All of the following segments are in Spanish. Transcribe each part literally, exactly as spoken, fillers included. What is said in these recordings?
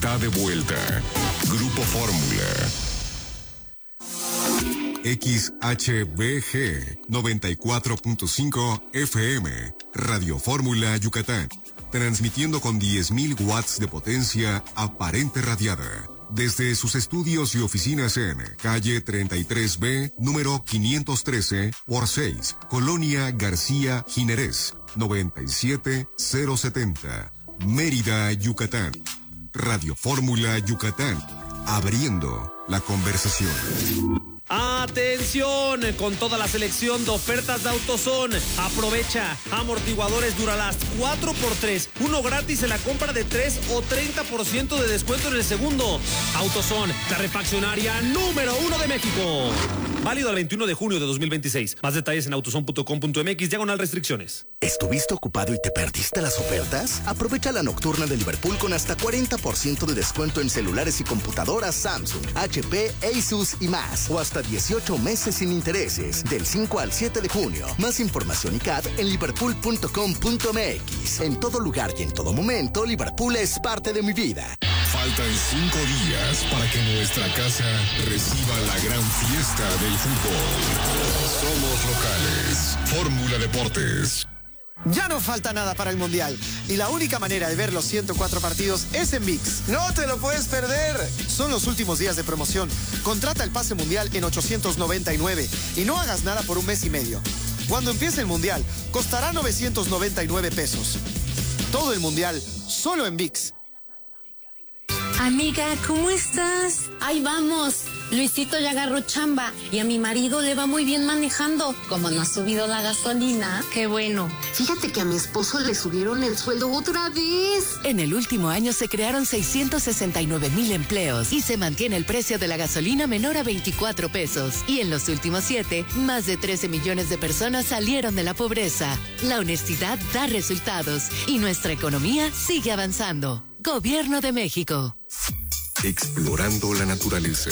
está de vuelta. Grupo Fórmula. X H B G noventa y cuatro punto cinco F M, Radio Fórmula Yucatán, transmitiendo con diez mil watts de potencia aparente radiada, desde sus estudios y oficinas en calle treinta y tres B, número quinientos trece por seis, Colonia García Jiménez, noventa y siete mil setenta, Mérida, Yucatán. Radio Fórmula Yucatán, abriendo la conversación. ¡Atención! Con toda la selección de ofertas de AutoZone. Aprovecha amortiguadores Duralast cuatro por tres. Uno gratis en la compra de tres o treinta por ciento de descuento en el segundo. AutoZone, la refaccionaria número uno de México. Válido al veintiuno de junio de dos mil veintiséis. Más detalles en autozone punto com punto mx, diagonal restricciones. ¿Estuviste ocupado y te perdiste las ofertas? Aprovecha la nocturna de Liverpool con hasta cuarenta por ciento de descuento en celulares y computadoras Samsung, H P, Asus y más. O hasta dieciocho meses sin intereses, del cinco al siete de junio. Más información y C A D en liverpool punto com punto mx. En todo lugar y en todo momento, Liverpool es parte de mi vida. Faltan cinco días para que nuestra casa reciba la gran fiesta del fútbol. Somos locales. Fórmula Deportes. Ya no falta nada para el Mundial y la única manera de ver los ciento cuatro partidos es en ViX. ¡No te lo puedes perder! Son los últimos días de promoción. Contrata el pase Mundial en ochocientos noventa y nueve y no hagas nada por un mes y medio. Cuando empiece el Mundial, costará novecientos noventa y nueve pesos. Todo el Mundial, solo en ViX. Amiga, ¿cómo estás? Ahí vamos. Luisito ya agarró chamba y a mi marido le va muy bien manejando. Como no ha subido la gasolina. Qué bueno. Fíjate que a mi esposo le subieron el sueldo otra vez. En el último año se crearon seiscientos sesenta y nueve mil empleos y se mantiene el precio de la gasolina menor a veinticuatro pesos. Y en los últimos siete, más de trece millones de personas salieron de la pobreza. La honestidad da resultados y nuestra economía sigue avanzando. Gobierno de México. Explorando la naturaleza.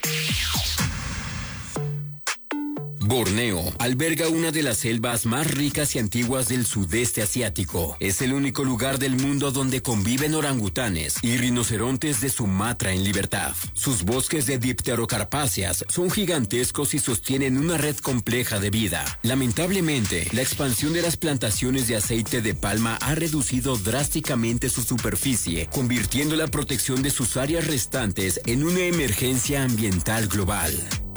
Borneo alberga una de las selvas más ricas y antiguas del sudeste asiático. Es el único lugar del mundo donde conviven orangutanes y rinocerontes de Sumatra en libertad. Sus bosques de dipterocarpáceas son gigantescos y sostienen una red compleja de vida. Lamentablemente, la expansión de las plantaciones de aceite de palma ha reducido drásticamente su superficie, convirtiendo la protección de sus áreas restantes en una emergencia ambiental global.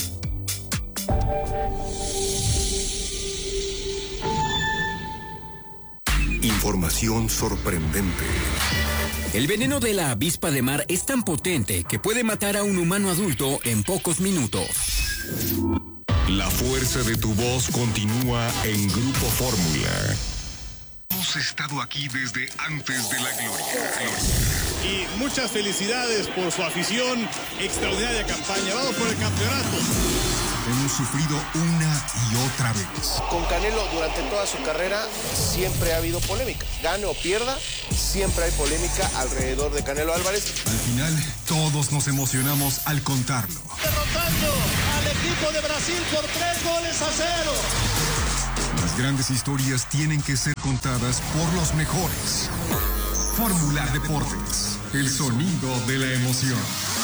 Información sorprendente. El veneno de la avispa de mar es tan potente que puede matar a un humano adulto en pocos minutos. La fuerza de tu voz continúa en Grupo Fórmula. Hemos estado aquí desde antes de la gloria. Y muchas felicidades por su afición, extraordinaria campaña. Vamos por el campeonato. Hemos sufrido una y otra vez. Con Canelo durante toda su carrera siempre ha habido polémica. Gane o pierda, siempre hay polémica alrededor de Canelo Álvarez. Al final, todos nos emocionamos al contarlo. Derrotando al equipo de Brasil por tres goles a cero. Las grandes historias tienen que ser contadas por los mejores. Fórmula Deportes, el sonido de la emoción.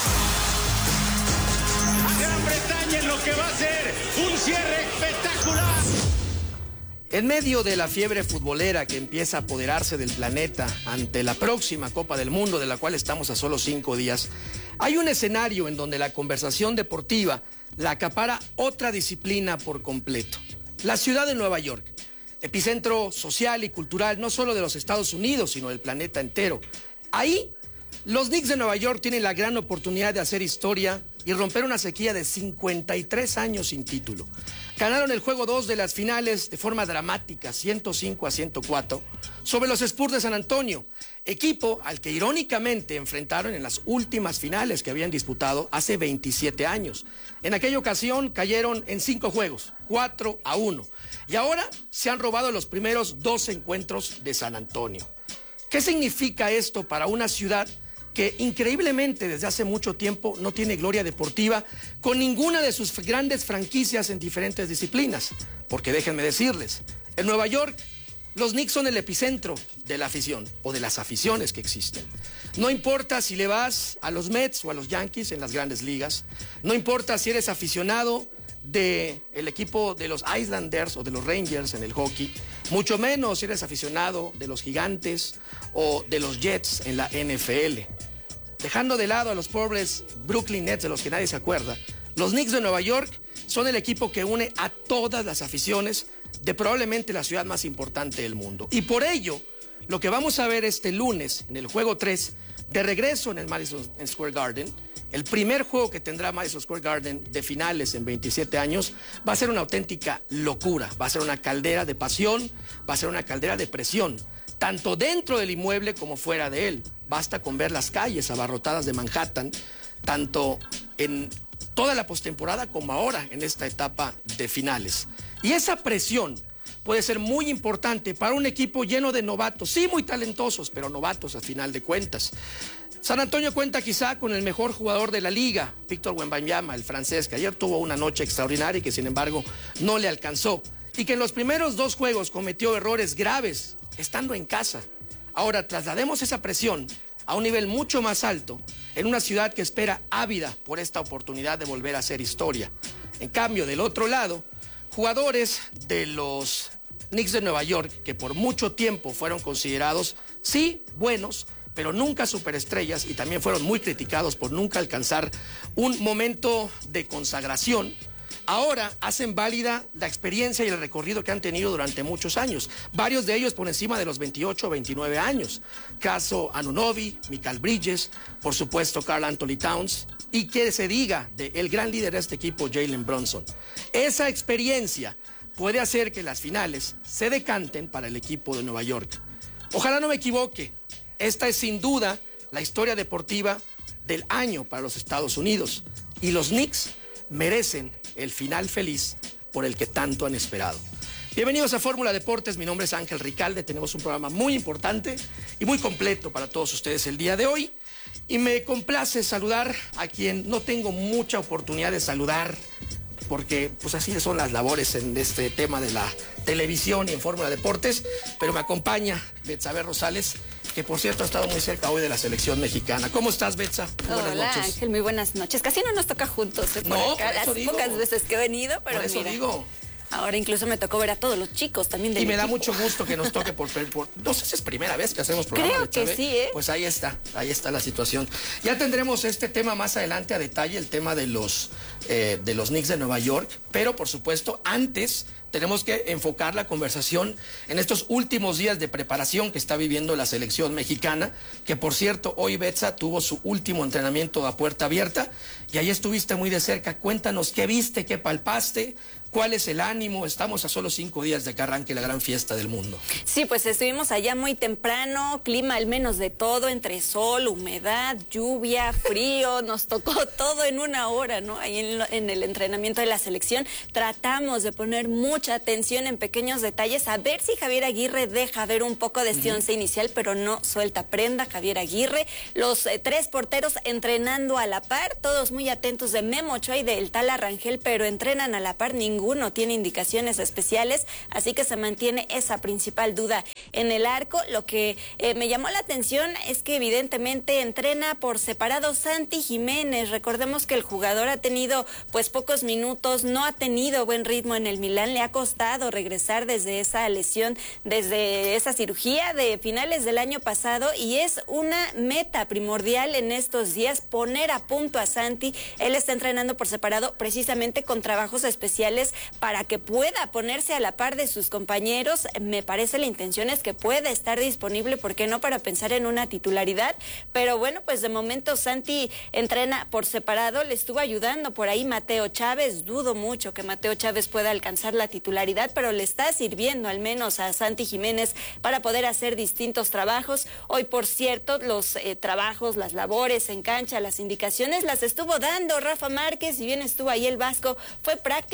Gran Bretaña en lo que va a ser un cierre espectacular. En medio de la fiebre futbolera que empieza a apoderarse del planeta ante la próxima Copa del Mundo, de la cual estamos a solo cinco días, hay un escenario en donde la conversación deportiva la acapara otra disciplina por completo. La ciudad de Nueva York, epicentro social y cultural no solo de los Estados Unidos, sino del planeta entero. Ahí, los Knicks de Nueva York tienen la gran oportunidad de hacer historia y romper una sequía de cincuenta y tres años sin título. Ganaron el juego dos de las finales de forma dramática, ciento cinco a ciento cuatro, sobre los Spurs de San Antonio, equipo al que irónicamente enfrentaron en las últimas finales que habían disputado hace veintisiete años. En aquella ocasión cayeron en cinco juegos, cuatro a uno, y ahora se han robado los primeros dos encuentros de San Antonio. ¿Qué significa esto para una ciudad que increíblemente desde hace mucho tiempo no tiene gloria deportiva con ninguna de sus grandes franquicias en diferentes disciplinas? Porque déjenme decirles, en Nueva York los Knicks son el epicentro de la afición o de las aficiones que existen. No importa si le vas a los Mets o a los Yankees en las grandes ligas, no importa si eres aficionado del equipo de los Islanders o de los Rangers en el hockey, mucho menos si eres aficionado de los Gigantes o de los Jets en la N F L. Dejando de lado a los pobres Brooklyn Nets de los que nadie se acuerda, los Knicks de Nueva York son el equipo que une a todas las aficiones de probablemente la ciudad más importante del mundo. Y por ello, lo que vamos a ver este lunes en el juego tres, de regreso en el Madison Square Garden, el primer juego que tendrá Madison Square Garden de finales en veintisiete años, va a ser una auténtica locura, va a ser una caldera de pasión, va a ser una caldera de presión, tanto dentro del inmueble como fuera de él. Basta con ver las calles abarrotadas de Manhattan, tanto en toda la postemporada como ahora en esta etapa de finales. Y esa presión puede ser muy importante para un equipo lleno de novatos, sí muy talentosos, pero novatos a final de cuentas. San Antonio cuenta quizá con el mejor jugador de la liga, Víctor Wembanyama, el francés, que ayer tuvo una noche extraordinaria y que sin embargo no le alcanzó. Y que en los primeros dos juegos cometió errores graves, estando en casa. Ahora traslademos esa presión a un nivel mucho más alto, en una ciudad que espera ávida por esta oportunidad de volver a hacer historia. En cambio, del otro lado, jugadores de los Knicks de Nueva York, que por mucho tiempo fueron considerados, sí, buenos, pero nunca superestrellas, y también fueron muy criticados por nunca alcanzar un momento de consagración, ahora hacen válida la experiencia y el recorrido que han tenido durante muchos años. Varios de ellos por encima de los veintiocho o veintinueve años. Caso Anunoby, Mikal Bridges, por supuesto Karl Anthony Towns, y que se diga del gran líder de este equipo, Jalen Brunson. Esa experiencia puede hacer que las finales se decanten para el equipo de Nueva York. Ojalá no me equivoque. Esta es sin duda la historia deportiva del año para los Estados Unidos. Y los Knicks merecen el final feliz por el que tanto han esperado. Bienvenidos a Fórmula Deportes, mi nombre es Ángel Ricalde. Tenemos un programa muy importante y muy completo para todos ustedes el día de hoy. Y me complace saludar a quien no tengo mucha oportunidad de saludar, porque pues así son las labores en este tema de la televisión y en Fórmula Deportes, pero me acompaña Betsabe Rosales, que por cierto ha estado muy cerca hoy de la selección mexicana. ¿Cómo estás, Betsa? Muy buenas Hola, noches. Ángel, muy buenas noches. Casi no nos toca juntos, ¿eh? Por No, acá, por eso las digo. pocas veces que he venido, pero Por eso mira, digo. ahora incluso me tocó ver a todos los chicos también del Y me da equipo. mucho gusto que nos toque por, por... No sé si es primera vez que hacemos programa. Creo Betsabe. que sí, ¿eh? Pues ahí está, ahí está la situación. Ya tendremos este tema más adelante a detalle, el tema de los, eh, de los Knicks de Nueva York, pero por supuesto antes tenemos que enfocar la conversación en estos últimos días de preparación que está viviendo la selección mexicana, que por cierto hoy Betsa tuvo su último entrenamiento a puerta abierta y ahí estuviste muy de cerca. Cuéntanos qué viste, qué palpaste, cuál es el ánimo. Estamos a solo cinco días de que arranque la gran fiesta del mundo. Sí, pues estuvimos allá muy temprano, clima al menos de todo, entre sol, humedad, lluvia, frío, nos tocó todo en una hora, ¿no? Ahí en, lo, en el entrenamiento de la selección tratamos de poner mucha atención en pequeños detalles, a ver si Javier Aguirre deja ver un poco de este once inicial, pero no suelta prenda Javier Aguirre. Los eh, tres porteros entrenando a la par, todos muy atentos de Memo Ochoa y del Tala Rangel, pero entrenan a la par, ninguno tiene indicaciones especiales, así que se mantiene esa principal duda en el arco. Lo que eh, me llamó la atención es que evidentemente entrena por separado Santi Jiménez. Recordemos que el jugador ha tenido pues pocos minutos, no ha tenido buen ritmo en el Milán, le ha costado regresar desde esa lesión, desde esa cirugía de finales del año pasado, y es una meta primordial en estos días poner a punto a Santi. Él está entrenando por separado precisamente con trabajos especiales para que pueda ponerse a la par de sus compañeros. Me parece la intención es que pueda estar disponible, ¿por qué no?, para pensar en una titularidad, pero bueno, pues de momento Santi entrena por separado, le estuvo ayudando por ahí Mateo Chávez. Dudo mucho que Mateo Chávez pueda alcanzar la titularidad, pero le está sirviendo al menos a Santi Jiménez para poder hacer distintos trabajos. Hoy, por cierto, los eh, trabajos, las labores en cancha, las indicaciones las estuvo dando Rafa Márquez. Si bien estuvo ahí el Vasco, fue prácticamente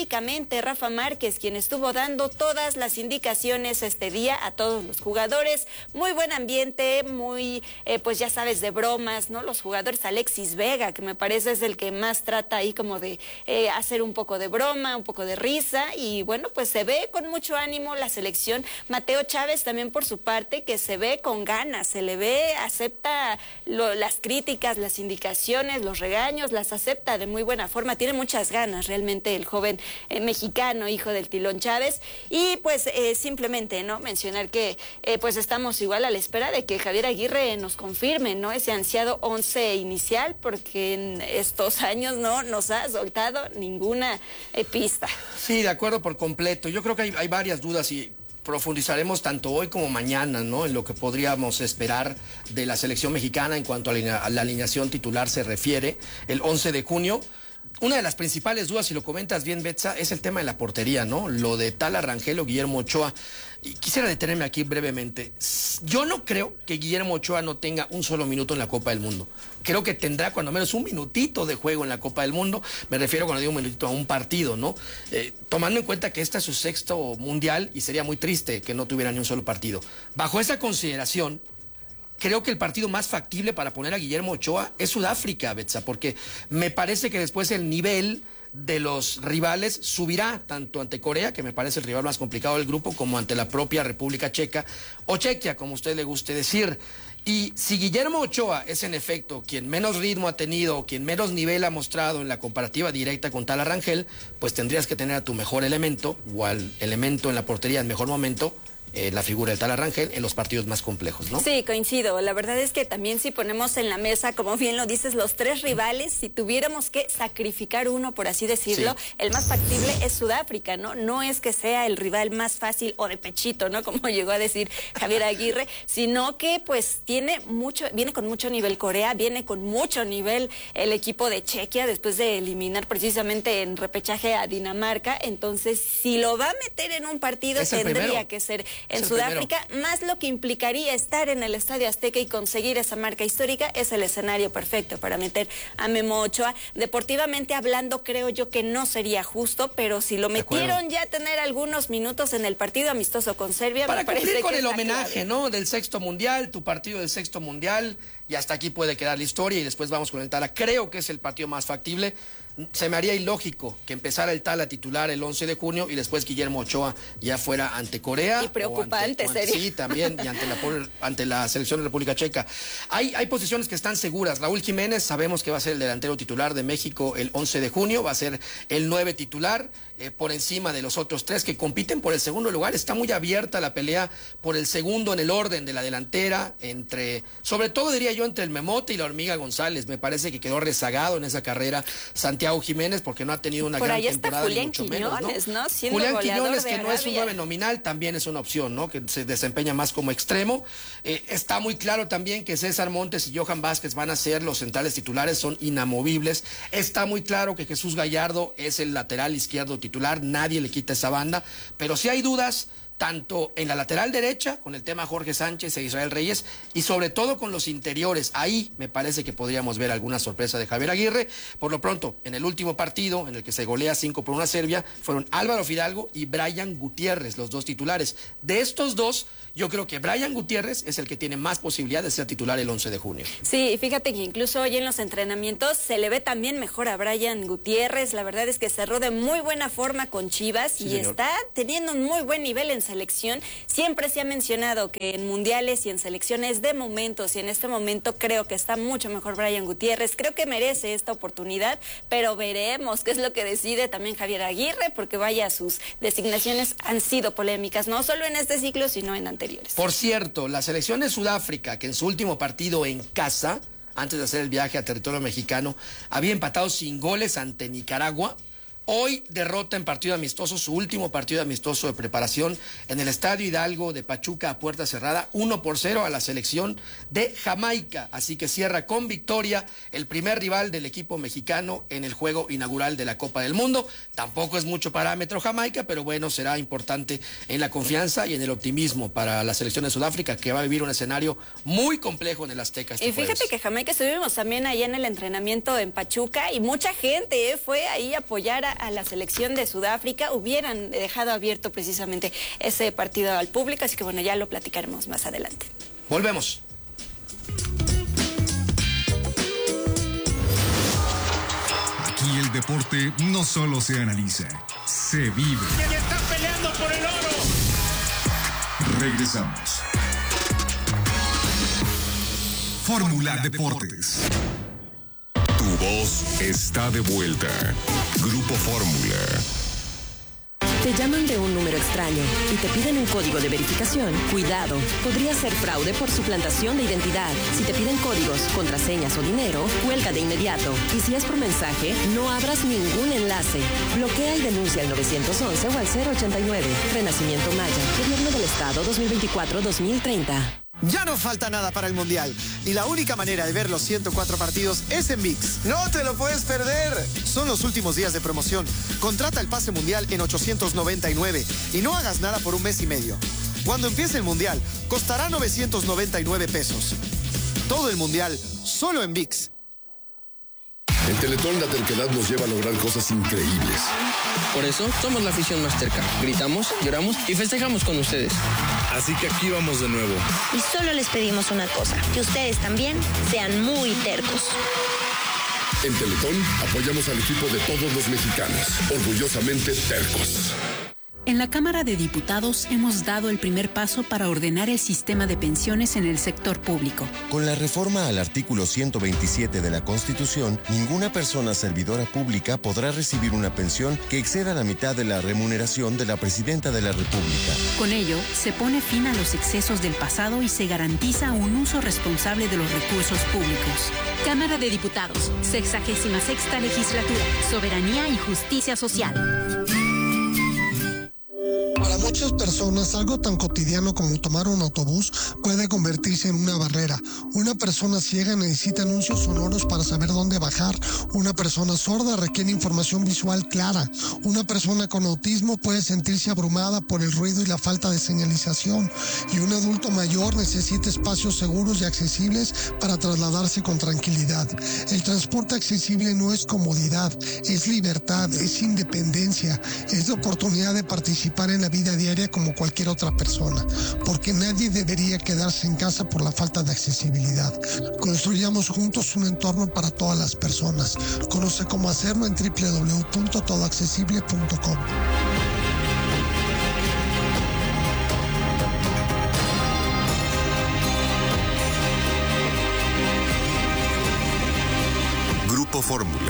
precisamente Rafa Márquez, quien estuvo dando todas las indicaciones este día a todos los jugadores. Muy buen ambiente, muy, eh, pues ya sabes, de bromas, ¿no? Los jugadores, Alexis Vega, que me parece es el que más trata ahí como de eh, hacer un poco de broma, un poco de risa, y bueno, pues se ve con mucho ánimo la selección. Mateo Chávez también por su parte, que se ve con ganas, se le ve, acepta lo, las críticas, las indicaciones, los regaños, las acepta de muy buena forma, tiene muchas ganas realmente el joven eh, mexicano, hijo del Tilón Chávez, y pues eh, simplemente, ¿no? Mencionar que eh, pues estamos igual a la espera de que Javier Aguirre nos confirme, ¿no? Ese ansiado once inicial, porque en estos años no nos ha soltado ninguna eh, pista. Sí, de acuerdo por completo. Yo creo que hay, hay varias dudas y profundizaremos tanto hoy como mañana, ¿no? En lo que podríamos esperar de la selección mexicana en cuanto a la, a la alineación titular se refiere. El once de junio. Una de las principales dudas, si lo comentas bien, Betsa, es el tema de la portería, ¿no? Lo de Tala Rangel o Guillermo Ochoa. Y quisiera detenerme aquí brevemente. Yo no creo que Guillermo Ochoa no tenga un solo minuto en la Copa del Mundo. Creo que tendrá cuando menos un minutito de juego en la Copa del Mundo. Me refiero cuando digo un minutito a un partido, ¿no? Eh, tomando en cuenta que este es su sexto mundial y sería muy triste que no tuviera ni un solo partido. Bajo esa consideración, creo que el partido más factible para poner a Guillermo Ochoa es Sudáfrica, Betsa, porque me parece que después el nivel de los rivales subirá tanto ante Corea, que me parece el rival más complicado del grupo, como ante la propia República Checa, o Chequia, como a usted le guste decir. Y si Guillermo Ochoa es en efecto quien menos ritmo ha tenido, quien menos nivel ha mostrado en la comparativa directa con Tala Rangel, pues tendrías que tener a tu mejor elemento, o al elemento en la portería en mejor momento, Eh, la figura de Tala Rangel en los partidos más complejos, ¿no? Sí, coincido. La verdad es que también si ponemos en la mesa, como bien lo dices, los tres rivales, si tuviéramos que sacrificar uno, por así decirlo, sí, el más factible es Sudáfrica, ¿no? No es que sea el rival más fácil o de pechito, ¿no? Como llegó a decir Javier Aguirre, sino que pues tiene mucho, viene con mucho nivel Corea, viene con mucho nivel el equipo de Chequia después de eliminar precisamente en repechaje a Dinamarca. Entonces, si lo va a meter en un partido, tendría primero. que ser en Sudáfrica, primero. Más lo que implicaría estar en el Estadio Azteca y conseguir esa marca histórica, es el escenario perfecto para meter a Memo Ochoa. Deportivamente hablando, creo yo que no sería justo, pero si lo metieron ya tener algunos minutos en el partido amistoso con Serbia, para me parece cumplir con que el homenaje, clave. ¿no? Del sexto mundial, tu partido del sexto mundial, y hasta aquí puede quedar la historia y después vamos con el Tala. Creo que es el partido más factible. Se me haría ilógico que empezara el Tala titular el once de junio y después Guillermo Ochoa ya fuera ante Corea. Y preocupante ante, ante, sería. Sí, también, y ante la, ante la selección de República Checa. Hay, hay posiciones que están seguras. Raúl Jiménez, sabemos que va a ser el delantero titular de México el once de junio, va a ser el nueve titular. Eh, por encima de los otros tres que compiten por el segundo lugar. Está muy abierta la pelea por el segundo en el orden de la delantera, entre, sobre todo diría yo, entre el Memote y la Hormiga González. Me parece que quedó rezagado en esa carrera Santiago Jiménez porque no ha tenido una por gran ahí temporada. Está Julián mucho Quiñones, menos, ¿no? ¿no? Siendo Julián Quiñones, que no es un Arabia. nueve nominal, también es una opción, ¿no? Que se desempeña más como extremo. Eh, está muy claro también que César Montes y Johan Vázquez van a ser los centrales titulares, son inamovibles. Está muy claro que Jesús Gallardo es el lateral izquierdo titular, nadie le quita esa banda, pero sí hay dudas tanto en la lateral derecha con el tema Jorge Sánchez e Israel Reyes y sobre todo con los interiores. Ahí me parece que podríamos ver alguna sorpresa de Javier Aguirre. Por lo pronto, en el último partido en el que se golea cinco por una Serbia, fueron Álvaro Fidalgo y Brian Gutiérrez, los dos titulares. De estos dos, yo creo que Brian Gutiérrez es el que tiene más posibilidad de ser titular el once de junio. Sí, fíjate que incluso hoy en los entrenamientos se le ve también mejor a Brian Gutiérrez. La verdad es que cerró de muy buena forma con Chivas, sí, y señor. Está teniendo un muy buen nivel en selección. Siempre se ha mencionado que en mundiales y en selecciones de momentos, y en este momento creo que está mucho mejor Brian Gutiérrez. Creo que merece esta oportunidad, pero veremos qué es lo que decide también Javier Aguirre, porque vaya, sus designaciones han sido polémicas, no solo en este ciclo, sino en anteriores. Por cierto, la selección de Sudáfrica, que en su último partido en casa, antes de hacer el viaje a territorio mexicano, había empatado sin goles ante Nicaragua. Hoy derrota en partido amistoso, su último partido amistoso de preparación en el Estadio Hidalgo de Pachuca a puerta cerrada, uno por cero a la selección de Jamaica. Así que cierra con victoria el primer rival del equipo mexicano en el juego inaugural de la Copa del Mundo. Tampoco es mucho parámetro Jamaica, pero bueno, será importante en la confianza y en el optimismo para la selección de Sudáfrica, que va a vivir un escenario muy complejo en el Azteca. Este y fíjate jueves. que Jamaica estuvimos también allá en el entrenamiento en Pachuca y mucha gente eh, fue ahí a apoyar a a la selección de Sudáfrica, hubieran dejado abierto precisamente ese partido al público, así que bueno, ya lo platicaremos más adelante. Volvemos. Aquí el deporte no solo se analiza, se vive. ¡Que ya están peleando por el oro! Regresamos. Fórmula Deportes. Tu voz está de vuelta. Grupo Fórmula. Te llaman de un número extraño y te piden un código de verificación. Cuidado, podría ser fraude por suplantación de identidad. Si te piden códigos, contraseñas o dinero, cuelga de inmediato. Y si es por mensaje, no abras ningún enlace. Bloquea y denuncia al nueve once o al cero ochenta y nueve. Renacimiento Maya, Gobierno del Estado dos mil veinticuatro a dos mil treinta. Ya no falta nada para el Mundial y la única manera de ver los ciento cuatro partidos es en ViX. ¡No te lo puedes perder! Son los últimos días de promoción. Contrata el pase Mundial en ochocientos noventa y nueve y no hagas nada por un mes y medio. Cuando empiece el Mundial, costará novecientos noventa y nueve pesos. Todo el Mundial, solo en ViX. En Teletón la terquedad nos lleva a lograr cosas increíbles. Por eso somos la afición más terca. Gritamos, lloramos y festejamos con ustedes. Así que aquí vamos de nuevo. Y solo les pedimos una cosa, que ustedes también sean muy tercos. En Teletón apoyamos al equipo de todos los mexicanos, orgullosamente tercos. En la Cámara de Diputados hemos dado el primer paso para ordenar el sistema de pensiones en el sector público. Con la reforma al artículo ciento veintisiete de la Constitución, ninguna persona servidora pública podrá recibir una pensión que exceda la mitad de la remuneración de la Presidenta de la República. Con ello, se pone fin a los excesos del pasado y se garantiza un uso responsable de los recursos públicos. Cámara de Diputados, sexagésima sexta legislatura, soberanía y justicia social. Para muchas personas, algo tan cotidiano como tomar un autobús puede convertirse en una barrera. Una persona ciega necesita anuncios sonoros para saber dónde bajar. Una persona sorda requiere información visual clara. Una persona con autismo puede sentirse abrumada por el ruido y la falta de señalización. Y un adulto mayor necesita espacios seguros y accesibles para trasladarse con tranquilidad. El transporte accesible no es comodidad, es libertad, es independencia, es la oportunidad de participar en la vida diaria como cualquier otra persona, porque nadie debería quedarse en casa por la falta de accesibilidad. Construyamos juntos un entorno para todas las personas. Conoce cómo hacerlo en doble u doble u doble u punto todo accesible punto com. Grupo Fórmula.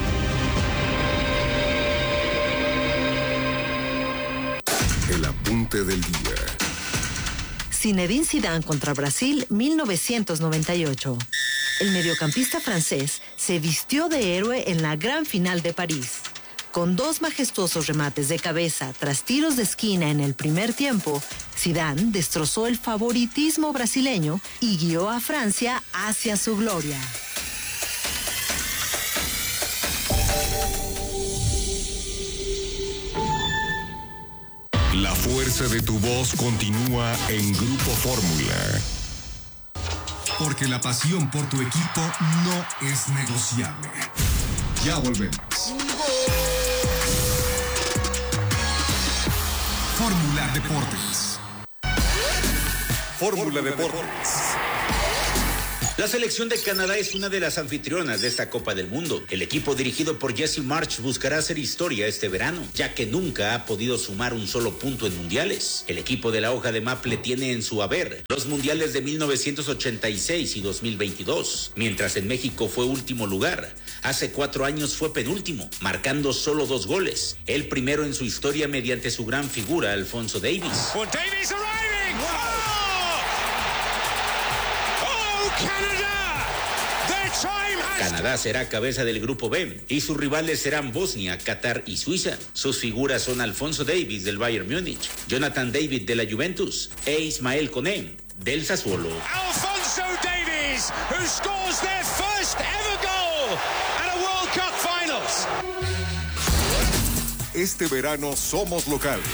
El apunte del día. Zinedine Zidane contra Brasil, mil novecientos noventa y ocho. El mediocampista francés se vistió de héroe en la gran final de París. Con dos majestuosos remates de cabeza tras tiros de esquina en el primer tiempo, Zidane destrozó el favoritismo brasileño y guió a Francia hacia su gloria. La fuerza de tu voz continúa en Grupo Fórmula. Porque la pasión por tu equipo no es negociable. Ya volvemos. Fórmula Deportes. Fórmula Deportes. La selección de Canadá es una de las anfitrionas de esta Copa del Mundo. El equipo dirigido por Jesse Marsch buscará hacer historia este verano, ya que nunca ha podido sumar un solo punto en mundiales. El equipo de la hoja de Maple tiene en su haber los mundiales de mil novecientos ochenta y seis y dos mil veintidós, mientras en México fue último lugar. Hace cuatro años fue penúltimo, marcando solo dos goles. El primero en su historia mediante su gran figura, Alfonso Davies. Well, Davies arriving! Wow. Canada. Their time has... Canadá será cabeza del grupo B y sus rivales serán Bosnia, Qatar y Suiza. Sus figuras son Alfonso Davies del Bayern Múnich, Jonathan David de la Juventus e Ismael Koné del Sassuolo. Alfonso Davies, who scores their first ever goal at a World Cup Finals. Este verano somos locales.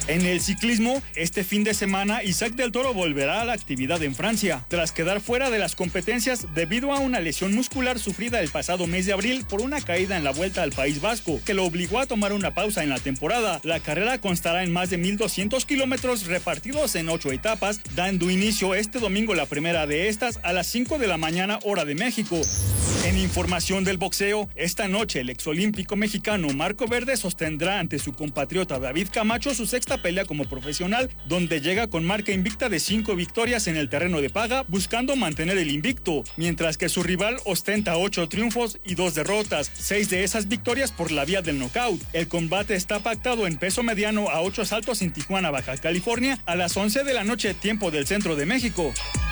En el ciclismo, este fin de semana, Isaac del Toro volverá a la actividad en Francia, tras quedar fuera de las competencias debido a una lesión muscular sufrida el pasado mes de abril por una caída en la Vuelta al País Vasco, que lo obligó a tomar una pausa en la temporada. La carrera constará en más de mil doscientos kilómetros repartidos en ocho etapas, dando inicio este domingo la primera de estas a las cinco de la mañana hora de México. En información del boxeo, esta noche el exolímpico mexicano Marco Verde sostendrá ante su compatriota David Camacho su sexta pelea como profesional, donde llega con marca invicta de cinco victorias en el terreno de paga, buscando mantener el invicto, mientras que su rival ostenta ocho triunfos y dos derrotas, seis de esas victorias por la vía del nocaut. El combate está pactado en peso mediano a ocho asaltos en Tijuana, Baja California, a las once de la noche, tiempo del centro de México.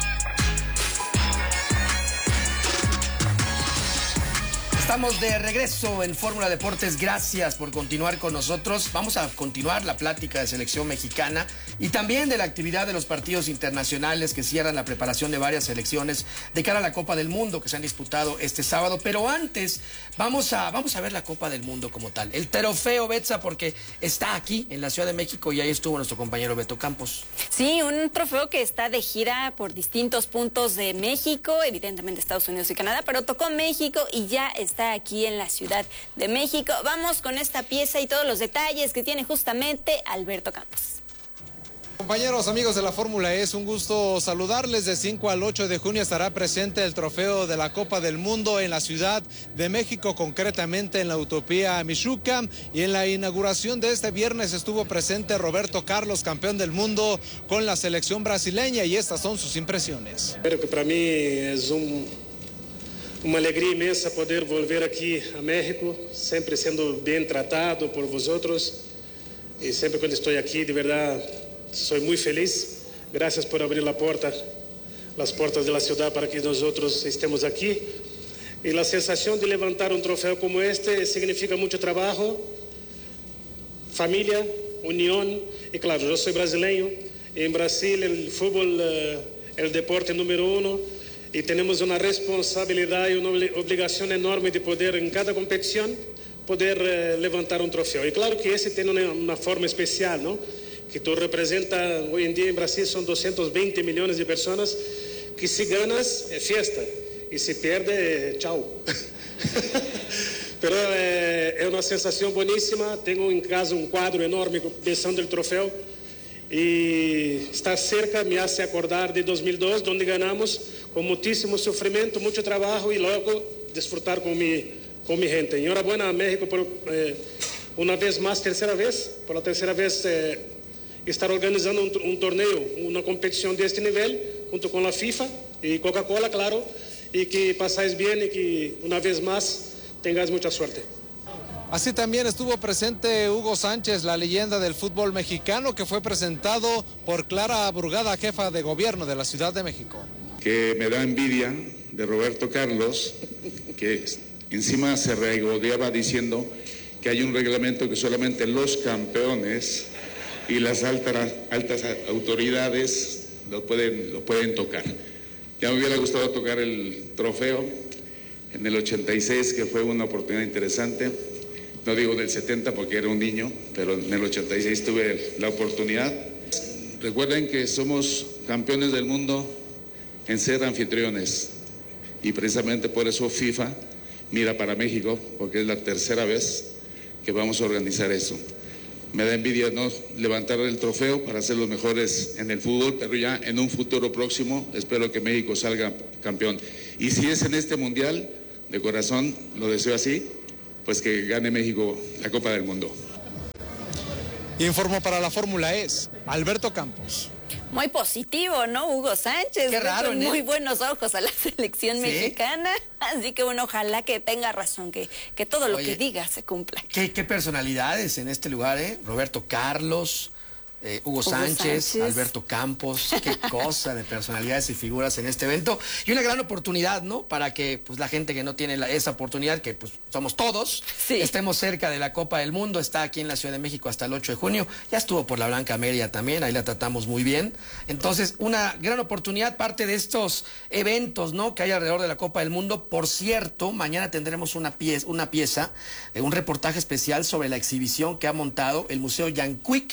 Estamos de regreso en Fórmula Deportes. Gracias por continuar con nosotros. Vamos a continuar la plática de selección mexicana y también de la actividad de los partidos internacionales que cierran la preparación de varias selecciones de cara a la Copa del Mundo que se han disputado este sábado. Pero antes vamos a, vamos a ver la Copa del Mundo como tal. El trofeo Betsa, porque está aquí en la Ciudad de México y ahí estuvo nuestro compañero Beto Campos. Sí, un trofeo que está de gira por distintos puntos de México, evidentemente Estados Unidos y Canadá, pero tocó México y ya está aquí en la Ciudad de México. Vamos con esta pieza y todos los detalles que tiene justamente Alberto Campos. Compañeros, amigos de la Fórmula E, es un gusto saludarles. De cinco al ocho de junio estará presente el trofeo de la Copa del Mundo en la Ciudad de México, concretamente en la Utopía Michuca. Y en la inauguración de este viernes estuvo presente Roberto Carlos, campeón del mundo con la selección brasileña, y estas son sus impresiones. Creo que para mí es un... uma alegria imensa poder volver aqui a México, sempre sendo bem tratado por vosotros. E sempre quando estou aqui, de verdade, sou muito feliz. Graças por abrir a porta, as portas da cidade para que nós outros estemos aqui. E a sensação de levantar um troféu como este significa muito trabalho, família, união. E claro, eu sou brasileiro. E em Brasil, o futebol é o deporte número um. Y tenemos una responsabilidad y una obligación enorme de poder en cada competición poder eh, levantar un trofeo. Y claro que ese tiene una, una forma especial, ¿no? Que tú representas, hoy en día en Brasil son doscientos veinte millones de personas que si ganas es fiesta y si pierde, chao. Pero eh, es una sensación buenísima. Tengo en casa un cuadro enorme pensando el trofeo. Y estar cerca me hace acordar de dos mil dos, donde ganamos con muchísimo sufrimiento, mucho trabajo y luego disfrutar con mi, con mi gente. Enhorabuena a México por eh, una vez más, tercera vez, por la tercera vez eh, estar organizando un, un torneo, una competición de este nivel, junto con la FIFA y Coca-Cola, claro, y que pasáis bien y que una vez más tengáis mucha suerte. Así también estuvo presente Hugo Sánchez, la leyenda del fútbol mexicano, que fue presentado por Clara Brugada, jefa de gobierno de la Ciudad de México. Que me da envidia de Roberto Carlos, que encima se regodeaba diciendo que hay un reglamento que solamente los campeones y las altas, altas autoridades lo pueden, lo pueden tocar. Ya me hubiera gustado tocar el trofeo en el ochenta y seis, que fue una oportunidad interesante. No digo del setenta porque era un niño, pero en el ochenta y seis tuve la oportunidad. Recuerden que somos campeones del mundo en ser anfitriones y precisamente por eso FIFA mira para México, porque es la tercera vez que vamos a organizar eso. Me da envidia no levantar el trofeo para ser los mejores en el fútbol, pero ya en un futuro próximo espero que México salga campeón. Y si es en este mundial, de corazón lo deseo así, pues que gane México la Copa del Mundo. Informó para la Fórmula E Alberto Campos. Muy positivo, ¿no? Hugo Sánchez. Qué raro, con ¿no? muy buenos ojos a la selección ¿Sí? mexicana. Así que bueno, ojalá que tenga razón, que, que todo lo Oye, que diga se cumpla. Qué, qué personalidades en este lugar, ¿eh? Roberto Carlos, Eh, Hugo, Hugo Sánchez, Sánchez, Alberto Campos, qué cosa de personalidades y figuras en este evento. Y una gran oportunidad, ¿no? Para que pues la gente que no tiene la, esa oportunidad, que pues somos todos, sí. estemos cerca de la Copa del Mundo. Está aquí en la Ciudad de México hasta el ocho de junio. Ya estuvo por la Blanca Media también, ahí la tratamos muy bien. Entonces, una gran oportunidad, parte de estos eventos, ¿no? Que hay alrededor de la Copa del Mundo. Por cierto, mañana tendremos una pieza, una pieza, eh, un reportaje especial sobre la exhibición que ha montado el Museo Yanquic,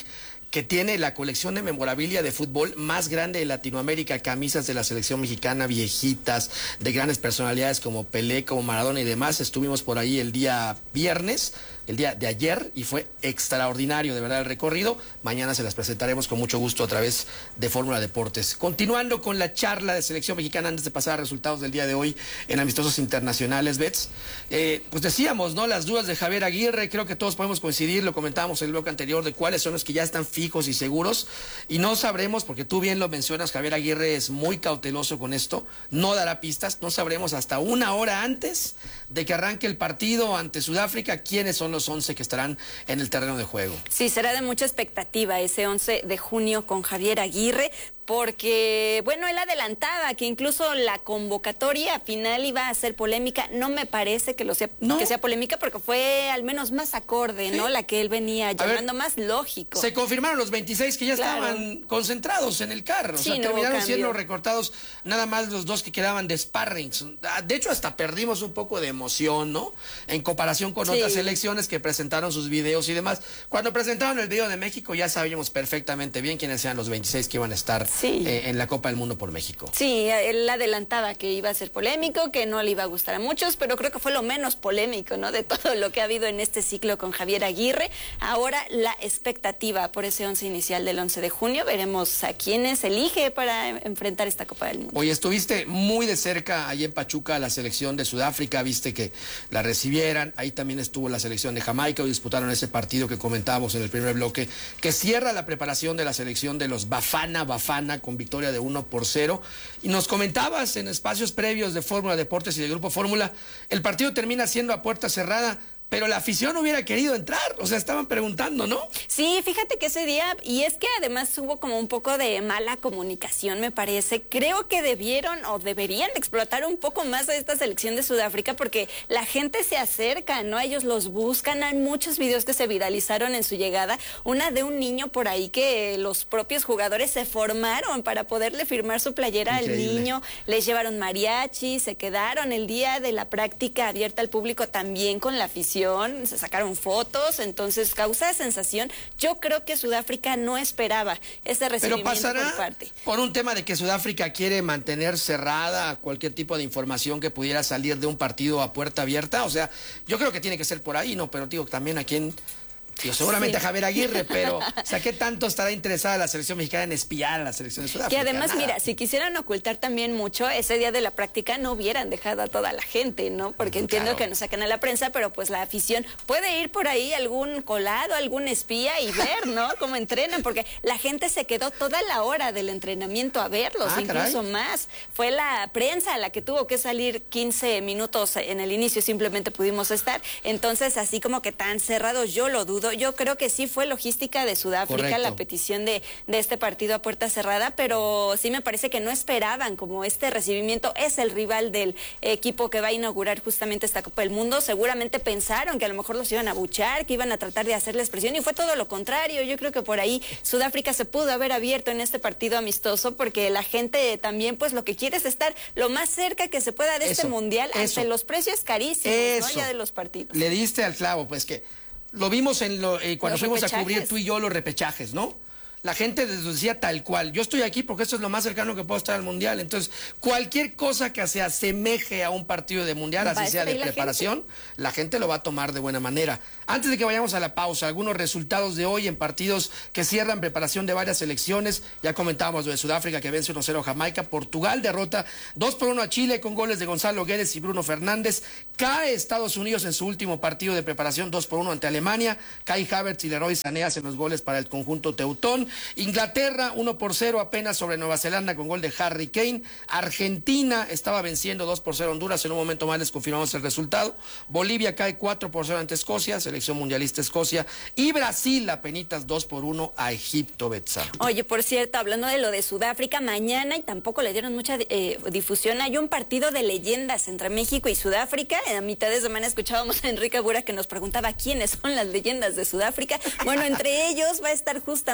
que tiene la colección de memorabilia de fútbol más grande de Latinoamérica, camisas de la selección mexicana viejitas, de grandes personalidades como Pelé, como Maradona y demás. Estuvimos por ahí el día viernes, el día de ayer, y fue extraordinario, de verdad, el recorrido. Mañana se las presentaremos con mucho gusto a través de Fórmula Deportes. Continuando con la charla de selección mexicana, antes de pasar a resultados del día de hoy en amistosos internacionales, Bets, eh, pues decíamos, ¿no? Las dudas de Javier Aguirre, creo que todos podemos coincidir, lo comentábamos en el bloque anterior, de cuáles son los que ya están fijos y seguros, y no sabremos, porque tú bien lo mencionas, Javier Aguirre es muy cauteloso con esto, no dará pistas, no sabremos hasta una hora antes de que arranque el partido ante Sudáfrica quiénes son los once que estarán en el terreno de juego. Sí, será de mucha expectativa ese once de junio con Javier Aguirre, porque, bueno, él adelantaba que incluso la convocatoria final iba a ser polémica. No me parece que lo sea, ¿no? que sea polémica, porque fue al menos más acorde, ¿sí? ¿no? La que él venía llamando ver, más lógico. Se confirmaron los veintiséis que ya claro. estaban concentrados en el carro. O sí, sea, no terminaron siendo recortados nada más los dos que quedaban de sparrings. De hecho, hasta perdimos un poco de emoción, ¿no? En comparación con sí. otras selecciones que presentaron sus videos y demás. Cuando presentaron el video de México ya sabíamos perfectamente bien quiénes eran los veintiséis que iban a estar sí. eh, en la Copa del Mundo por México. Sí, él adelantaba que iba a ser polémico, que no le iba a gustar a muchos, pero creo que fue lo menos polémico, ¿no? De todo lo que ha habido en este ciclo con Javier Aguirre. Ahora la expectativa por ese once inicial del once de junio. Veremos a quiénes elige para enfrentar esta Copa del Mundo. Oye, estuviste muy de cerca ahí en Pachuca, la selección de Sudáfrica, viste que la recibieran. Ahí también estuvo la selección de Jamaica, hoy disputaron ese partido que comentábamos en el primer bloque, que cierra la preparación de la selección de los Bafana Bafana con victoria de uno por cero. Y nos comentabas en espacios previos de Fórmula Deportes y de Grupo Fórmula, el partido termina siendo a puerta cerrada, pero la afición hubiera querido entrar, o sea, estaban preguntando, ¿no? Sí, fíjate que ese día, y es que además hubo como un poco de mala comunicación, me parece. Creo que debieron o deberían explotar un poco más a esta selección de Sudáfrica, porque la gente se acerca, ¿no? Ellos los buscan, hay muchos videos que se viralizaron en su llegada, una de un niño por ahí que los propios jugadores se formaron para poderle firmar su playera Increíble. Al niño, les llevaron mariachi, se quedaron el día de la práctica abierta al público también con la afición, se sacaron fotos, entonces causa sensación. Yo creo que Sudáfrica no esperaba ese recibimiento. Pero pasará por parte. por un tema de que Sudáfrica quiere mantener cerrada cualquier tipo de información que pudiera salir de un partido a puerta abierta. O sea, yo creo que tiene que ser por ahí, ¿no? Pero digo, también a quién... Yo seguramente sí. a Javier Aguirre, pero o sea, ¿qué tanto estará interesada la selección mexicana en espiar a la selección de Sudáfrica? Que además, Nada. mira, si quisieran ocultar también mucho, ese día de la práctica no hubieran dejado a toda la gente, ¿no? Porque entiendo claro. que nos sacan a la prensa, pero pues la afición puede ir por ahí algún colado, algún espía y ver, ¿no? Cómo entrenan, porque la gente se quedó toda la hora del entrenamiento a verlos, ah, incluso caray. más. Fue la prensa la que tuvo que salir quince minutos en el inicio, simplemente pudimos estar. Entonces, así como que tan cerrados, yo lo dudo. Yo creo que sí fue logística de Sudáfrica Correcto. La petición de, de este partido a puerta cerrada, pero sí me parece que no esperaban como este recibimiento. Es el rival del equipo que va a inaugurar justamente esta Copa del Mundo. Seguramente pensaron que a lo mejor los iban a buchar, que iban a tratar de hacerles presión, y fue todo lo contrario. Yo creo que por ahí Sudáfrica se pudo haber abierto en este partido amistoso, porque la gente también pues lo que quiere es estar lo más cerca que se pueda de eso, este mundial, eso. ante los precios carísimos, ¿no? Ya de los partidos. Le diste al clavo, pues que lo vimos en lo, eh, cuando los fuimos repechajes. a cubrir tú y yo los repechajes, ¿no? La gente decía tal cual, yo estoy aquí porque esto es lo más cercano que puedo estar al Mundial. Entonces, cualquier cosa que se asemeje a un partido de Mundial, así sea de la preparación, gente? la gente lo va a tomar de buena manera. Antes de que vayamos a la pausa, algunos resultados de hoy en partidos que cierran preparación de varias selecciones. Ya comentábamos lo de Sudáfrica, que vence uno cero a Jamaica. Portugal derrota dos por uno a Chile con goles de Gonzalo Guedes y Bruno Fernández. Cae Estados Unidos en su último partido de preparación dos por uno ante Alemania. Kai Havertz y Leroy Sané hacen los goles para el conjunto teutón. Inglaterra uno por cero apenas sobre Nueva Zelanda con gol de Harry Kane. Argentina estaba venciendo dos por cero a Honduras, en un momento más les confirmamos el resultado. Bolivia cae cuatro por cero ante Escocia, selección mundialista Escocia. Y Brasil apenitas dos por uno a Egipto, Betsa. Oye, por cierto, hablando de lo de Sudáfrica, mañana, y tampoco le dieron mucha eh, difusión, hay un partido de leyendas entre México y Sudáfrica. En la mitad de semana escuchábamos a Enrique Bura que nos preguntaba quiénes son las leyendas de Sudáfrica. Bueno, entre ellos va a estar justamente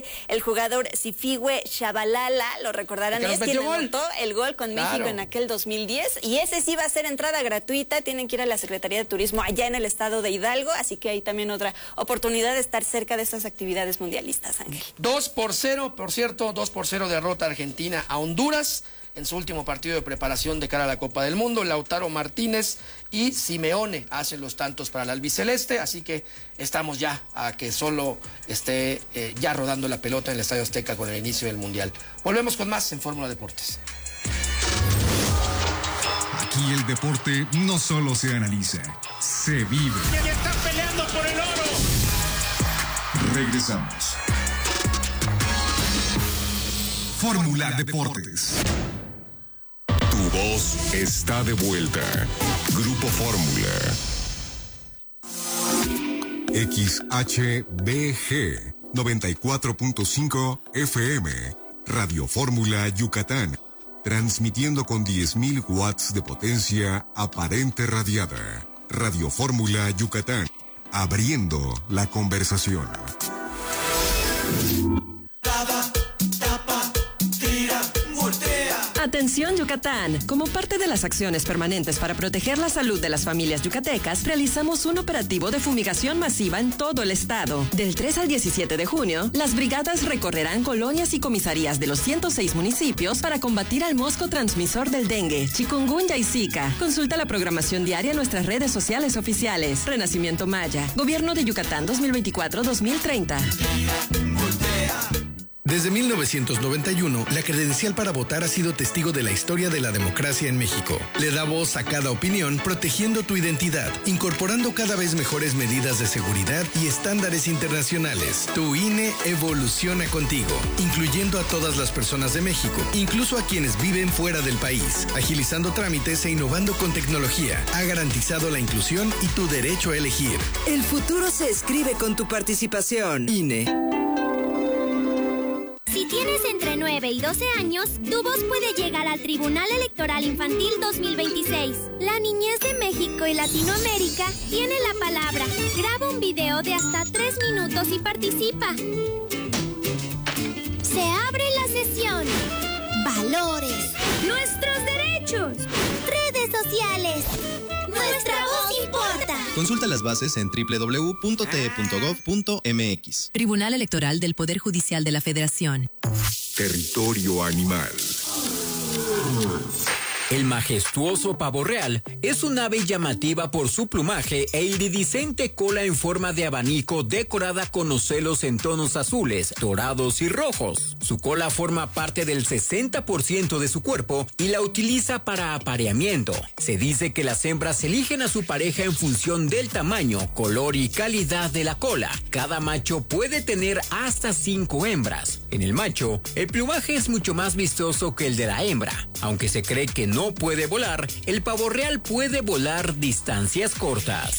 el jugador Sifigüe Shabalala, lo recordarán, es quien anotó el gol con claro. México en aquel dos mil diez, y ese sí va a ser entrada gratuita, tienen que ir a la Secretaría de Turismo allá en el estado de Hidalgo, así que hay también otra oportunidad de estar cerca de estas actividades mundialistas, Ángel. dos por cero, por cierto, dos por cero derrota Argentina a Honduras en su último partido de preparación de cara a la Copa del Mundo. Lautaro Martínez y Simeone hacen los tantos para el albiceleste, así que estamos ya a que solo esté eh, ya rodando la pelota en el Estadio Azteca con el inicio del Mundial. Volvemos con más en Fórmula Deportes. Aquí el deporte no solo se analiza, se vive. ¡Y está peleando por el oro! Regresamos. Fórmula Deportes. Tu voz está de vuelta. Grupo Fórmula. X H B G noventa y cuatro punto cinco F M. Radio Fórmula Yucatán. Transmitiendo con diez mil watts de potencia aparente radiada. Radio Fórmula Yucatán. Abriendo la conversación. Atención Yucatán, como parte de las acciones permanentes para proteger la salud de las familias yucatecas, realizamos un operativo de fumigación masiva en todo el estado. Del tres al diecisiete de junio, las brigadas recorrerán colonias y comisarías de los ciento seis municipios para combatir al mosco transmisor del dengue, chikungunya y zika. Consulta la programación diaria en nuestras redes sociales oficiales. Renacimiento Maya, Gobierno de Yucatán dos mil veinticuatro a dos mil treinta. Desde mil novecientos noventa y uno, la credencial para votar ha sido testigo de la historia de la democracia en México. Le da voz a cada opinión, protegiendo tu identidad, incorporando cada vez mejores medidas de seguridad y estándares internacionales. Tu I N E evoluciona contigo, incluyendo a todas las personas de México, incluso a quienes viven fuera del país, agilizando trámites e innovando con tecnología. Ha garantizado la inclusión y tu derecho a elegir. El futuro se escribe con tu participación. I N E. Si tienes entre nueve y doce años, tu voz puede llegar al Tribunal Electoral Infantil dos mil veintiséis. La niñez de México y Latinoamérica tiene la palabra. Graba un video de hasta tres minutos y participa. Se abre la sesión. Valores. Nuestros derechos. Redes sociales. Nuestra voz importa. Consulta las bases en doble u doble u doble u punto t e punto gov punto m x. Tribunal Electoral del Poder Judicial de la Federación. Territorio animal. El majestuoso pavo real es un ave llamativa por su plumaje e iridiscente cola en forma de abanico decorada con ocelos en tonos azules, dorados y rojos. Su cola forma parte del sesenta por ciento de su cuerpo y la utiliza para apareamiento. Se dice que las hembras eligen a su pareja en función del tamaño, color y calidad de la cola. Cada macho puede tener hasta cinco hembras. En el macho, el plumaje es mucho más vistoso que el de la hembra. Aunque se cree que no puede volar, el pavo real puede volar distancias cortas.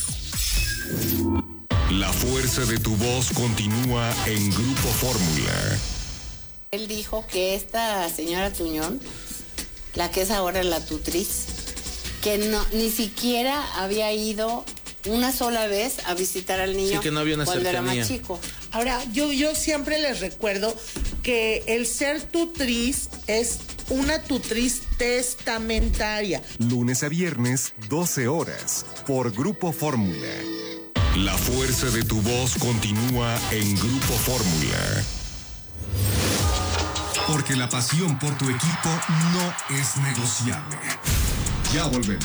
La fuerza de tu voz continúa en Grupo Fórmula. Él dijo que esta señora Tuñón, la que es ahora la tutriz, que no, ni siquiera había ido una sola vez a visitar al niño. Sí, que no había una cuando cercanía. Era más chico. Ahora, yo, yo siempre les recuerdo que el ser tutriz es una tutriz testamentaria. Lunes a viernes, doce horas, por Grupo Fórmula. La fuerza de tu voz continúa en Grupo Fórmula. Porque la pasión por tu equipo no es negociable. Ya volvemos.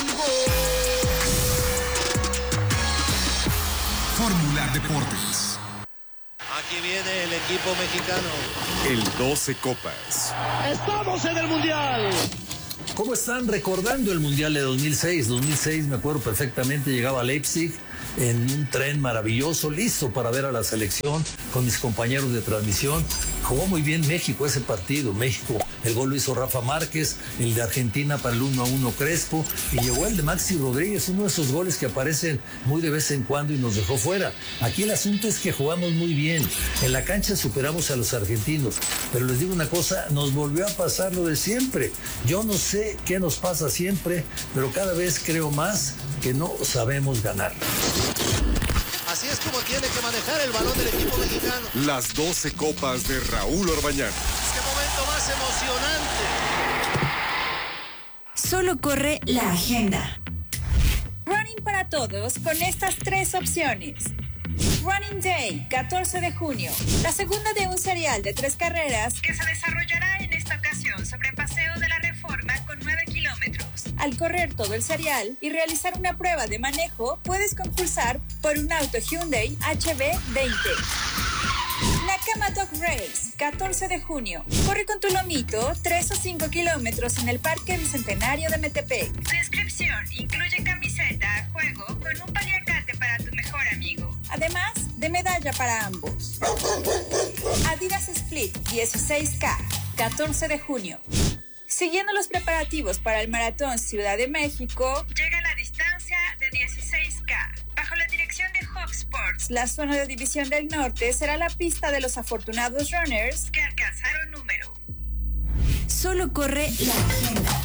Fórmula Deportes. Aquí viene el equipo mexicano. El doce Copas. ¡Estamos en el Mundial! ¿Cómo están recordando el Mundial de dos mil seis? dos mil seis, me acuerdo perfectamente, llegaba a Leipzig en un tren maravilloso, listo para ver a la selección con mis compañeros de transmisión. Jugó muy bien México ese partido. México, el gol lo hizo Rafa Márquez, el de Argentina para el uno a uno Crespo, y llegó el de Maxi Rodríguez, uno de esos goles que aparecen muy de vez en cuando y nos dejó fuera. Aquí el asunto es que jugamos muy bien. En la cancha superamos a los argentinos, pero les digo una cosa, nos volvió a pasar lo de siempre. Yo no sé qué nos pasa siempre, pero cada vez creo más que no sabemos ganar. Así es como tiene que manejar el balón del equipo mexicano. Las doce copas de Raúl Orbañanos. ¡Qué momento más emocionante! Solo corre la agenda. Running para todos con estas tres opciones. Running Day, catorce de junio. La segunda de un serial de tres carreras que se desarrollará en esta ocasión sobre Paseo de la Reforma con nueve kilómetros. Al correr todo el serial y realizar una prueba de manejo, puedes concursar por un auto Hyundai H B veinte. Nakama Dog Race, catorce de junio. Corre con tu lomito tres o cinco kilómetros en el Parque Bicentenario de Metepec. Descripción: incluye camiseta, juego con un paliacate para tu mejor amigo. Además de medalla para ambos. Adidas Split dieciséis K, catorce de junio. Siguiendo los preparativos para el Maratón Ciudad de México, llega la distancia de dieciséis K. Bajo la dirección de Hawk Sports, la zona de División del Norte será la pista de los afortunados runners que alcanzaron número. Solo corre la agenda.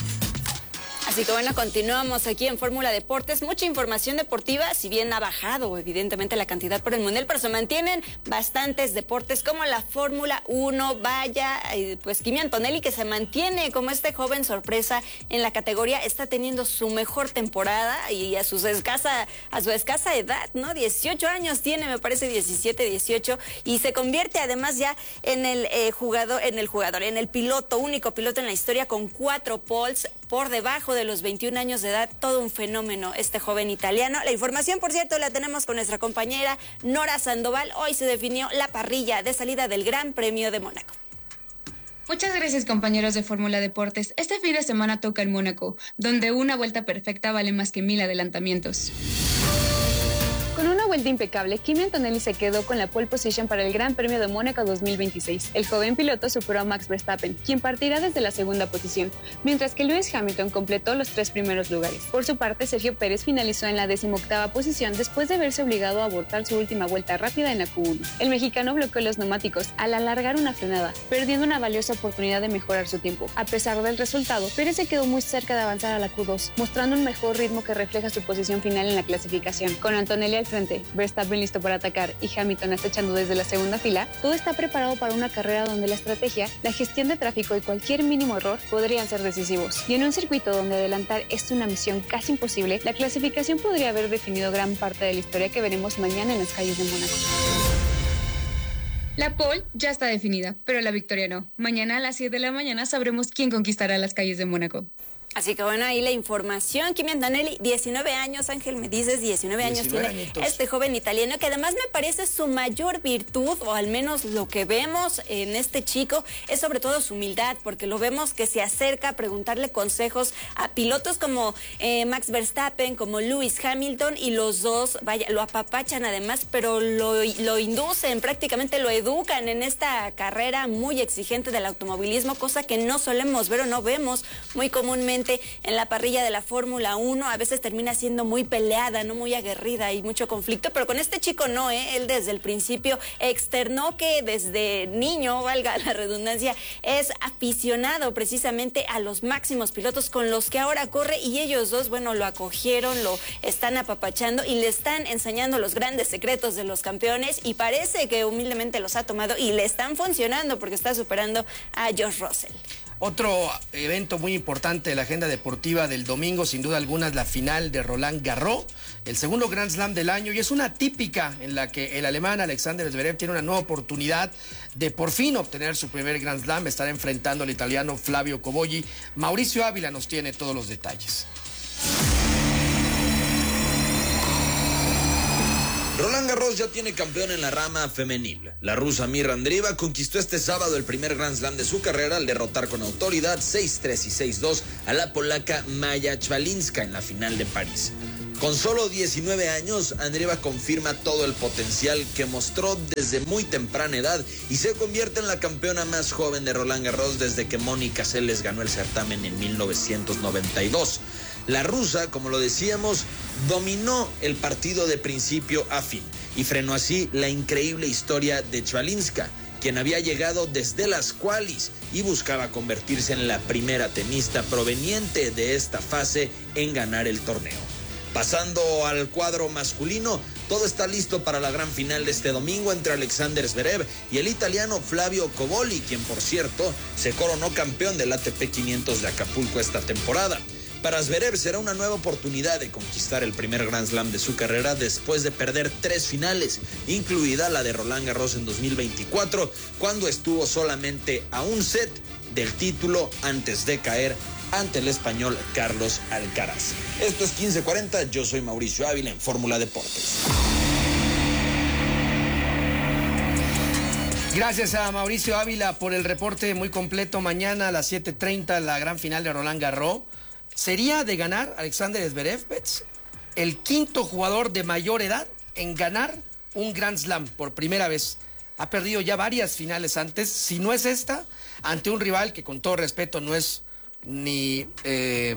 Así que bueno, continuamos aquí en Fórmula Deportes. Mucha información deportiva, si bien ha bajado evidentemente la cantidad por el Mundial, pero se mantienen bastantes deportes como la Fórmula uno. Vaya, pues Kimi Antonelli, que se mantiene como este joven sorpresa en la categoría, está teniendo su mejor temporada y a, sus escasa, a su escasa edad, ¿no? dieciocho años tiene, me parece diecisiete, dieciocho, y se convierte además ya en el eh, jugador, en el jugador, en el piloto, único piloto en la historia con cuatro poles por debajo de los veintiún años de edad. Todo un fenómeno este joven italiano. La información, por cierto, la tenemos con nuestra compañera Nora Sandoval. Hoy se definió la parrilla de salida del Gran Premio de Mónaco. Muchas gracias, compañeros de Fórmula Deportes. Este fin de semana toca en Mónaco, donde una vuelta perfecta vale más que mil adelantamientos. Con una vuelta impecable, Kimi Antonelli se quedó con la pole position para el Gran Premio de Mónaco dos mil veintiséis. El joven piloto superó a Max Verstappen, quien partirá desde la segunda posición, mientras que Lewis Hamilton completó los tres primeros lugares. Por su parte, Sergio Pérez finalizó en la decimoctava posición después de verse obligado a abortar su última vuelta rápida en la Q uno. El mexicano bloqueó los neumáticos al alargar una frenada, perdiendo una valiosa oportunidad de mejorar su tiempo. A pesar del resultado, Pérez se quedó muy cerca de avanzar a la Q dos, mostrando un mejor ritmo que refleja su posición final en la clasificación. Con Antonelli al frente, Verstappen listo para atacar y Hamilton acechando desde la segunda fila, todo está preparado para una carrera donde la estrategia, la gestión de tráfico y cualquier mínimo error podrían ser decisivos. Y en un circuito donde adelantar es una misión casi imposible, la clasificación podría haber definido gran parte de la historia que veremos mañana en las calles de Mónaco. La pole ya está definida, pero la victoria no. Mañana a las siete de la mañana sabremos quién conquistará las calles de Mónaco. Así que bueno, ahí la información. Kimi Antonelli, diecinueve años, Ángel, me dices, diecinueve años tiene añitos. Este joven italiano, que además me parece su mayor virtud, o al menos lo que vemos en este chico, es sobre todo su humildad, porque lo vemos que se acerca a preguntarle consejos a pilotos como eh, Max Verstappen, como Lewis Hamilton, y los dos, vaya, lo apapachan además, pero lo, lo inducen, prácticamente lo educan en esta carrera muy exigente del automovilismo, cosa que no solemos ver o no vemos muy comúnmente en la parrilla de la Fórmula uno. A veces termina siendo muy peleada, no muy aguerrida y mucho conflicto, pero con este chico no, ¿eh? Él desde el principio externó que desde niño, valga la redundancia, es aficionado precisamente a los máximos pilotos con los que ahora corre, y ellos dos, bueno, lo acogieron, lo están apapachando y le están enseñando los grandes secretos de los campeones, y parece que humildemente los ha tomado y le están funcionando porque está superando a George Russell. Otro evento muy importante de la agenda deportiva del domingo, sin duda alguna, es la final de Roland Garros, el segundo Grand Slam del año, y es una típica en la que el alemán Alexander Zverev tiene una nueva oportunidad de por fin obtener su primer Grand Slam. Estará enfrentando al italiano Flavio Cobolli. Mauricio Ávila nos tiene todos los detalles. Roland Garros ya tiene campeón en la rama femenil. La rusa Mirra Andreeva conquistó este sábado el primer Grand Slam de su carrera al derrotar con autoridad seis tres y seis dos a la polaca Maja Chwalinska en la final de París. Con solo diecinueve años, Andreeva confirma todo el potencial que mostró desde muy temprana edad y se convierte en la campeona más joven de Roland Garros desde que Mónica Seles ganó el certamen en mil novecientos noventa y dos. La rusa, como lo decíamos, dominó el partido de principio a fin y frenó así la increíble historia de Chwalinska, quien había llegado desde las qualis y buscaba convertirse en la primera tenista proveniente de esta fase en ganar el torneo. Pasando al cuadro masculino, Todo está listo para la gran final de este domingo entre Alexander Zverev y el italiano Flavio Cobolli, quien por cierto se coronó campeón del A T P quinientos de Acapulco esta temporada. Para Zverev será una nueva oportunidad de conquistar el primer Grand Slam de su carrera después de perder tres finales, incluida la de Roland Garros en dos mil veinticuatro, cuando estuvo solamente a un set del título antes de caer ante el español Carlos Alcaraz. Esto es quince cuarenta, yo soy Mauricio Ávila en Fórmula Deportes. Gracias a Mauricio Ávila por el reporte muy completo. Mañana a las siete treinta la gran final de Roland Garros. Sería de ganar Alexander Zverev, Betts, el quinto jugador de mayor edad en ganar un Grand Slam por primera vez. Ha perdido ya varias finales antes, si no es esta, ante un rival que con todo respeto no es ni eh,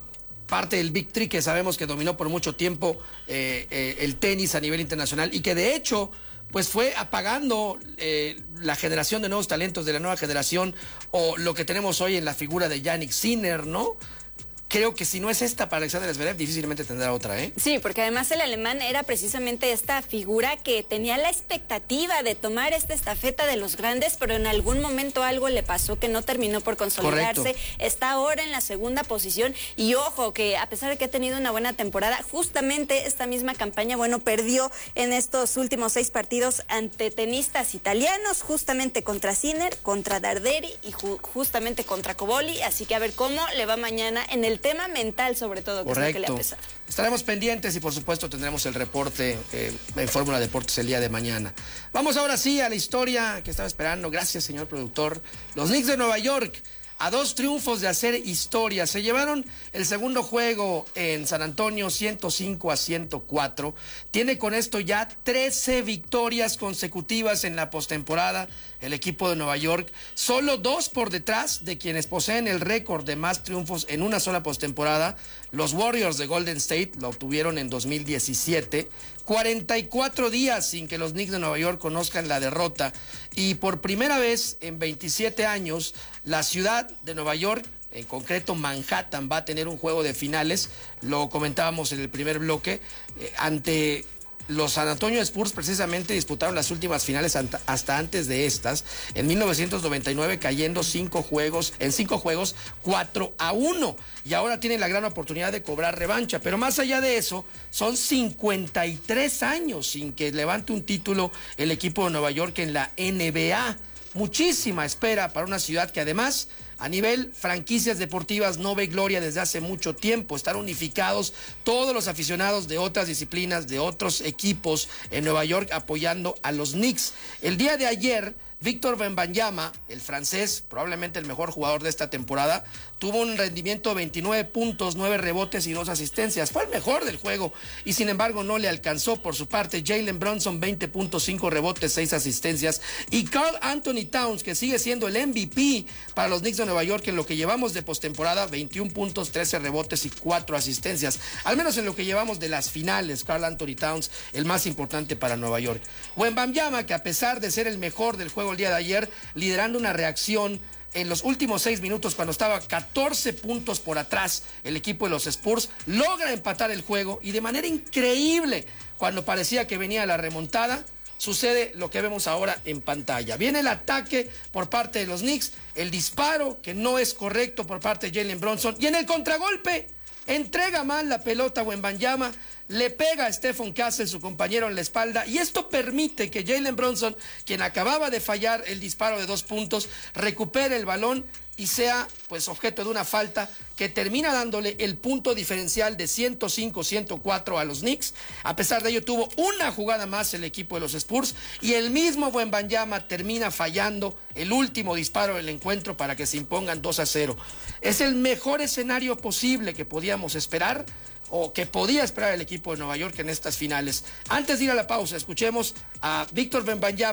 parte del Big Three, que sabemos que dominó por mucho tiempo eh, eh, el tenis a nivel internacional y que de hecho pues fue apagando eh, la generación de nuevos talentos de la nueva generación, o lo que tenemos hoy en la figura de Jannik Sinner, ¿no? Creo que si no es esta para Alexander Zverev, difícilmente tendrá otra, ¿eh? Sí, porque además el alemán era precisamente esta figura que tenía la expectativa de tomar esta estafeta de los grandes, pero en algún momento algo le pasó que no terminó por consolidarse. Correcto. Está ahora en la segunda posición y ojo que a pesar de que ha tenido una buena temporada, justamente esta misma campaña, bueno, perdió en estos últimos seis partidos ante tenistas italianos, justamente contra Sinner, contra Darderi y ju justamente contra Cobolli, así que a ver cómo le va mañana en el tema mental, sobre todo, que es lo que le ha pesado. Estaremos pendientes y por supuesto tendremos el reporte eh, en Fórmula Deportes el día de mañana. Vamos ahora sí a la historia que estaba esperando. Gracias, señor productor. Los Knicks de Nueva York, a dos triunfos de hacer historia, se llevaron el segundo juego en San Antonio ciento cinco a ciento cuatro. Tiene con esto ya trece victorias consecutivas en la postemporada el equipo de Nueva York, solo dos por detrás de quienes poseen el récord de más triunfos en una sola postemporada. Los Warriors de Golden State lo obtuvieron en dos mil diecisiete. cuarenta y cuatro días sin que los Knicks de Nueva York conozcan la derrota. Y por primera vez en veintisiete años, la ciudad de Nueva York, en concreto Manhattan, va a tener un juego de finales. Lo comentábamos en el primer bloque, eh, ante los San Antonio Spurs. Precisamente disputaron las últimas finales hasta antes de estas, en mil novecientos noventa y nueve, cayendo cinco juegos, en cinco juegos, cuatro a uno. Y ahora tienen la gran oportunidad de cobrar revancha. Pero más allá de eso, son cincuenta y tres años sin que levante un título el equipo de Nueva York en la N B A. Muchísima espera para una ciudad que además, a nivel franquicias deportivas, no ve gloria desde hace mucho tiempo. Están unificados todos los aficionados de otras disciplinas, de otros equipos en Nueva York, apoyando a los Knicks. El día de ayer, Víctor Wembanyama, el francés, probablemente el mejor jugador de esta temporada, tuvo un rendimiento de veintinueve puntos, nueve rebotes y dos asistencias. Fue el mejor del juego y sin embargo no le alcanzó. Por su parte, Jalen Brunson, veinte puntos, cinco rebotes, seis asistencias. Y Karl Anthony Towns, que sigue siendo el M V P para los Knicks de Nueva York en lo que llevamos de postemporada, veintiún puntos, trece rebotes y cuatro asistencias. Al menos en lo que llevamos de las finales, Karl Anthony Towns, el más importante para Nueva York. Wembanyama, que a pesar de ser el mejor del juego el día de ayer, liderando una reacción en los últimos seis minutos, cuando estaba catorce puntos por atrás el equipo de los Spurs, logra empatar el juego y de manera increíble, cuando parecía que venía la remontada, sucede lo que vemos ahora en pantalla. Viene el ataque por parte de los Knicks, el disparo que no es correcto por parte de Jalen Brunson, y en el contragolpe entrega mal la pelota a Wembanyama, le pega a Stephen Castle, su compañero, en la espalda, y esto permite que Jalen Brunson, quien acababa de fallar el disparo de dos puntos, recupere el balón y sea pues objeto de una falta que termina dándole el punto diferencial de ciento cinco a ciento cuatro a los Knicks. A pesar de ello, tuvo una jugada más el equipo de los Spurs y el mismo Wembanyama termina fallando el último disparo del encuentro para que se impongan dos a cero. Es el mejor escenario posible que podíamos esperar, o que podía esperar el equipo de Nueva York en estas finales. Antes de ir a la pausa, escuchemos a Víctor Wembanyama